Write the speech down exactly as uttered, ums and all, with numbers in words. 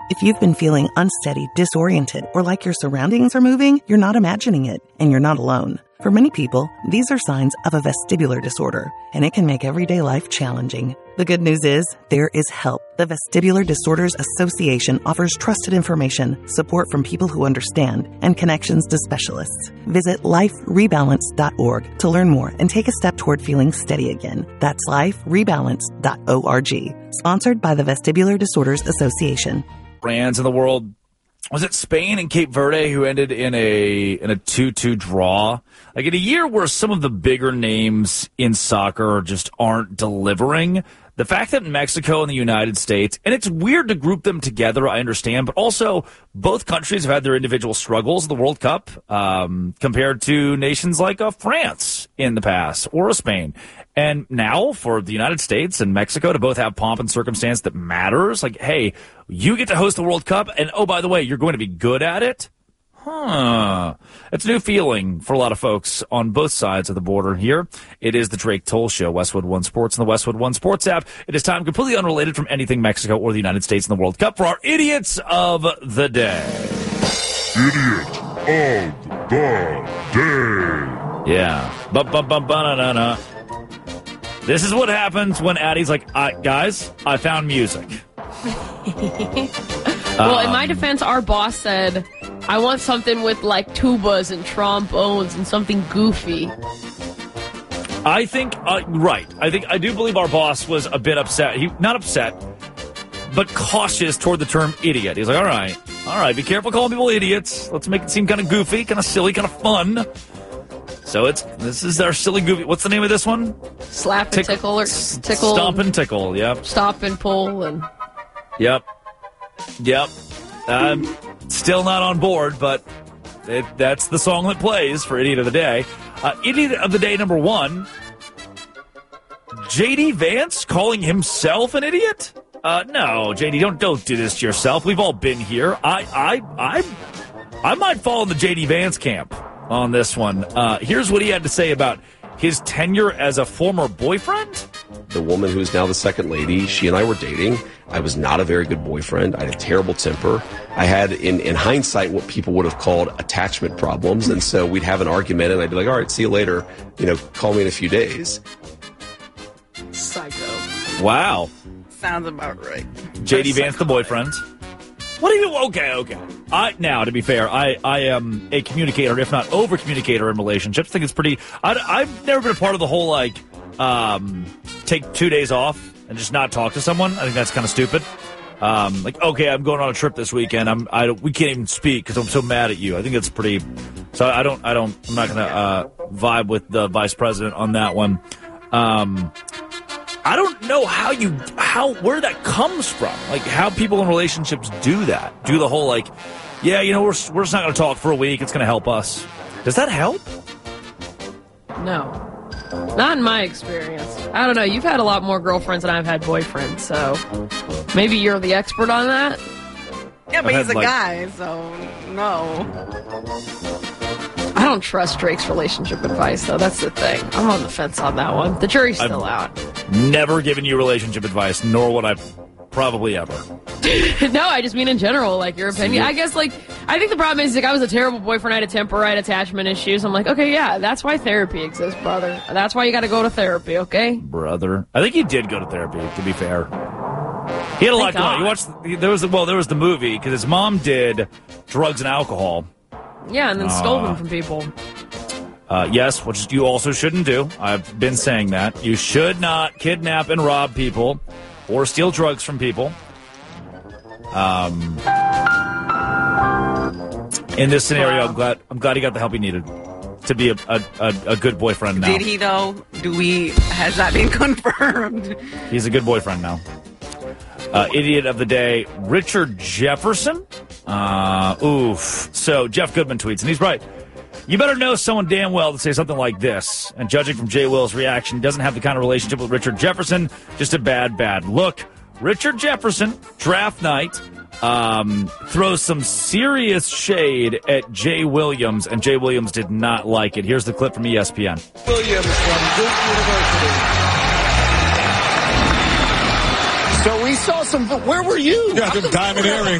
If you've been feeling unsteady, disoriented, or like your surroundings are moving, you're not imagining it, and you're not alone. For many people, these are signs of a vestibular disorder, and it can make everyday life challenging. The good news is, there is help. The Vestibular Disorders Association offers trusted information, support from people who understand, and connections to specialists. Visit life rebalance dot org to learn more and take a step toward feeling steady again. That's life rebalance dot org. Sponsored by the Vestibular Disorders Association. Brands in the world. Was it Spain and Cape Verde who ended in a in a two two draw? Like in a year where some of the bigger names in soccer just aren't delivering. The fact that Mexico and the United States, and it's weird to group them together, I understand, but also both countries have had their individual struggles in the World Cup um, compared to nations like uh, France in the past or Spain. And now for the United States and Mexico to both have pomp and circumstance that matters, like, hey, you get to host the World Cup, and oh, by the way, you're going to be good at it? Huh. It's a new feeling for a lot of folks on both sides of the border here. It is the Drake Toll Show, Westwood One Sports and the Westwood One Sports app. It is time completely unrelated from anything Mexico or the United States in the World Cup for our Idiots of the Day. Idiot of the Day. Yeah. Ba-ba-ba-ba-na-na-na. This is what happens when Addie's like, I, guys, I found music. Well, um, in my defense, our boss said, I want something with, like, tubas and trombones and something goofy. I think, uh, right. I think, I do believe our boss was a bit upset. He, not upset, but cautious toward the term idiot. He's like, all right, all right, be careful calling people idiots. Let's make it seem kind of goofy, kind of silly, kind of fun. So it's, this is our silly goofy. What's the name of this one? Slap and Tickle, tickle or tickle. Stomp and tickle, yep. Stop and pull and... Yep. Yep. I'm still not on board, but it, that's the song that plays for Idiot of the Day. Uh, Idiot of the Day number one, J D Vance calling himself an idiot? Uh, no, J D, don't don't do this to yourself. We've all been here. I I I I might fall in the J D Vance camp on this one. Uh, here's what he had to say about his tenure as a former boyfriend. The woman who's now the second lady, she and I were dating. I was not a very good boyfriend. I had a terrible temper. I had, in, in hindsight, what people would have called attachment problems. And so we'd have an argument, and I'd be like, all right, see you later. You know, call me in a few days. Psycho. Wow. Sounds about right. J D Vance, the boyfriend. What do you... Okay, okay. I, now, to be fair, I, I am a communicator, if not over-communicator in relationships. I think it's pretty... I, I've never been a part of the whole, like, um, take two days off and just not talk to someone. I think that's kind of stupid. Um, like, okay, I'm going on a trip this weekend. I'm, I don't, we can't even speak because I'm so mad at you. I think it's pretty... So I don't... I don't... I'm not going to uh, vibe with the vice president on that one. Um... I don't know how you, how, where that comes from. Like, how people in relationships do that. Do the whole, like, yeah, you know, we're, we're just not going to talk for a week. It's going to help us. Does that help? No. Not in my experience. I don't know. You've had a lot more girlfriends than I've had boyfriends, so maybe you're the expert on that? Yeah, but I've he's had, a like, guy, so no. I don't trust Drake's relationship advice, though. That's the thing. I'm on the fence on that one. The jury's still I've out. Never given you relationship advice, nor would I probably ever. No, I just mean in general, like, your opinion. I guess, like, I think the problem is, like, I was a terrible boyfriend. I had a temper, I had attachment issues. I'm like, okay, yeah, that's why therapy exists, brother. That's why you got to go to therapy, okay? Brother. I think he did go to therapy, to be fair. He had a lot Thank going on. You God. watched, there was, well, there was the movie, because his mom did drugs and alcohol. Yeah, and then stole Uh, them from people. Uh, yes, which you also shouldn't do. I've been saying that. You should not kidnap and rob people or steal drugs from people. Um, in this scenario, I'm glad I'm glad he got the help he needed to be a, a, a, a good boyfriend now. Did he, though? Do we... Has that been confirmed? He's a good boyfriend now. Uh, idiot of the day, Richard Jefferson. Uh, oof. So Jeff Goodman tweets, and he's right. You better know someone damn well to say something like this. And judging from Jay Will's reaction, he doesn't have the kind of relationship with Richard Jefferson. Just a bad, bad look. Richard Jefferson, draft night, um, throws some serious shade at Jay Williams, and Jay Williams did not like it. Here's the clip from E S P N. Williams from Duke University. So we saw some. Where were you? Got them diamond earrings.